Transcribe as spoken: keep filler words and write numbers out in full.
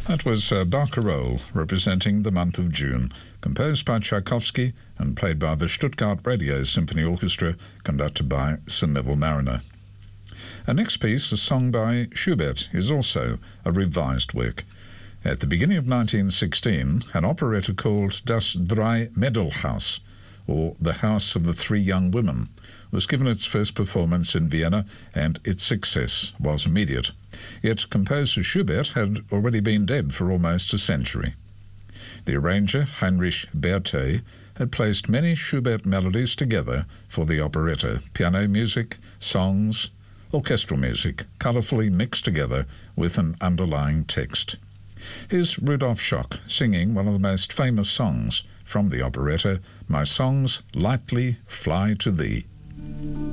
That was uh, Barcarolle, representing the month of June, composed by Tchaikovsky and played by the Stuttgart Radio Symphony Orchestra, conducted by Sir Neville Marriner. Our next piece, a song by Schubert, is also a revised work. At the beginning of nineteen sixteen, an operetta called Das Drei Mädelhaus, or The House of the Three Young Women, was given its first performance in Vienna, and its success was immediate. Yet composer Schubert had already been dead for almost a century. The arranger, Heinrich Berthet, had placed many Schubert melodies together for the operetta, piano music, songs, orchestral music, colourfully mixed together with an underlying text. Here's Rudolf Schock singing one of the most famous songs from the operetta, My Songs Lightly Fly to Thee.